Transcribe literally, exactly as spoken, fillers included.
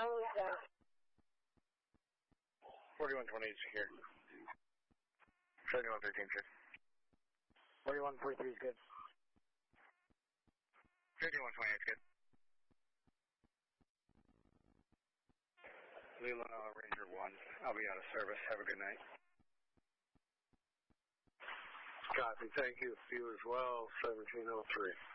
who's that? forty-one twenty-eight secure. seventy-one thirteen good. forty-one forty-three is good. fifty-one twenty-eight is good. Leland uh, Ranger one, I'll be out of service. Have a good night. Copy, thank you. You as well, seventeen oh three.